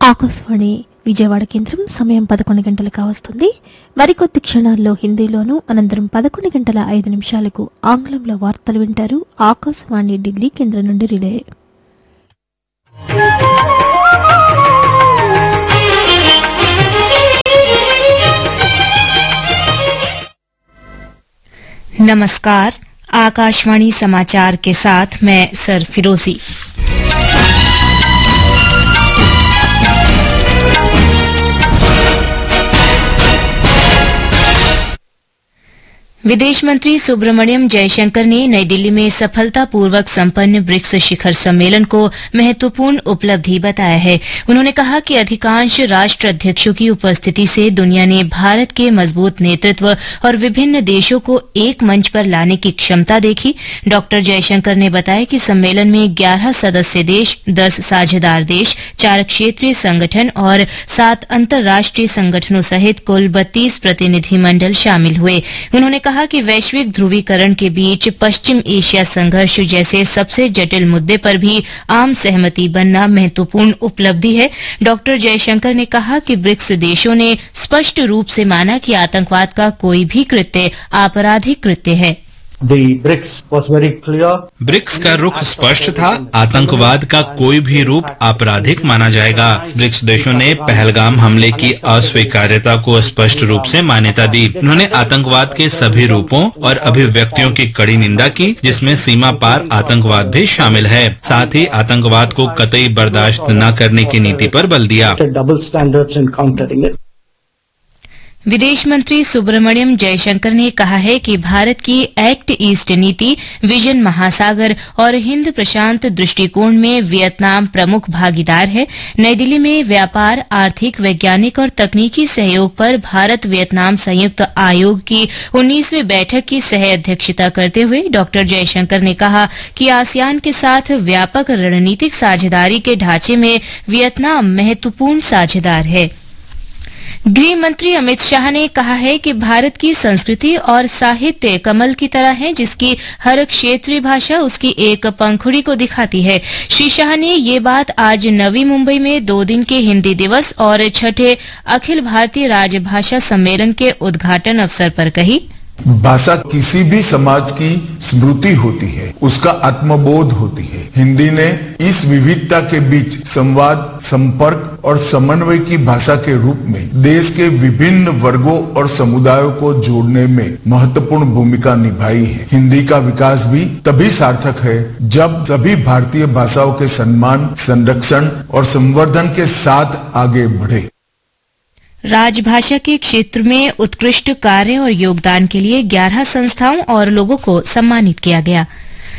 ఆకాశవాణి విజయవాడ కేంద్రం సమయం 11 గంటలు కావస్తుంది. మరికొద్ది క్షణాల్లో హిందీలోనూ, అనంతరం 11 గంటల 5 నిమిషాలకు ఆంగ్లంలో వార్తలు వింటారు. ఆకాశవాణి ఢిల్లీ కేంద్రం నుండి రిలే. नमस्कार, आकाशवाणी समाचार के साथ मैं सर फिरोजी। विदेश मंत्री सुब्रमण्यम जयशंकर ने नई दिल्ली में सफलतापूर्वक संपन्न ब्रिक्स शिखर सम्मेलन को महत्वपूर्ण उपलब्धि बताया है। उन्होंने कहा कि अधिकांश राष्ट्र अध्यक्षों की उपस्थिति से दुनिया ने भारत के मजबूत नेतृत्व और विभिन्न देशों को एक मंच पर लाने की क्षमता देखी। डॉक्टर जयशंकर ने बताया कि सम्मेलन में 11 सदस्य देश, 10 साझेदार देश, 4 क्षेत्रीय संगठन और 7 अंतर्राष्ट्रीय संगठनों सहित कुल 32 प्रतिनिधिमंडल शामिल हुए। उन्होंने कहा कि वैश्विक ध्रुवीकरण के बीच पश्चिम एशिया संघर्ष जैसे सबसे जटिल मुद्दे पर भी आम सहमति बनना महत्वपूर्ण उपलब्धि है। डॉक्टर जयशंकर ने कहा कि ब्रिक्स देशों ने स्पष्ट रूप से माना कि आतंकवाद का कोई भी कृत्य आपराधिक कृत्य है। ब्रिक्स का रुख स्पष्ट था, आतंकवाद का कोई भी रूप आपराधिक माना जाएगा। ब्रिक्स देशों ने पहलगाम हमले की अस्वीकार्यता को स्पष्ट रूप से मान्यता दी। उन्होंने आतंकवाद के सभी रूपों और अभिव्यक्तियों की कड़ी निंदा की, जिसमें सीमा पार आतंकवाद भी शामिल है। साथ ही आतंकवाद को कतई बर्दाश्त न करने की नीति पर बल दिया। विदेश मंत्री सुब्रमण्यम जयशंकर ने कहा है कि भारत की एक्ट ईस्ट नीति, विजन महासागर और हिंद प्रशांत दृष्टिकोण में वियतनाम प्रमुख भागीदार है। नई दिल्ली में व्यापार, आर्थिक, वैज्ञानिक और तकनीकी सहयोग पर भारत वियतनाम संयुक्त आयोग की 19वीं बैठक की सह अध्यक्षता करते हुए डॉक्टर जयशंकर ने कहा कि आसियान के साथ व्यापक रणनीतिक साझेदारी के ढांचे में वियतनाम महत्वपूर्ण साझेदार है। गृह मंत्री अमित शाह ने कहा है कि भारत की संस्कृति और साहित्य कमल की तरह है, जिसकी हर क्षेत्रीय भाषा उसकी एक पंखुड़ी को दिखाती है। श्री शाह ने ये बात आज नवी मुंबई में 2 दिन के हिंदी दिवस और 6ठे अखिल भारतीय राजभाषा सम्मेलन के उद्घाटन अवसर पर कही। भाषा किसी भी समाज की स्मृति होती है, उसका आत्मबोध होती है। हिंदी ने इस विविधता के बीच संवाद, संपर्क और समन्वय की भाषा के रूप में देश के विभिन्न वर्गों और समुदायों को जोड़ने में महत्वपूर्ण भूमिका निभाई है। हिंदी का विकास भी तभी सार्थक है जब सभी भारतीय भाषाओं के सम्मान, संरक्षण और संवर्धन के साथ आगे बढ़े। राजभाषा के क्षेत्र में उत्कृष्ट कार्य और योगदान के लिए 11 संस्थाओं और लोगों को सम्मानित किया गया।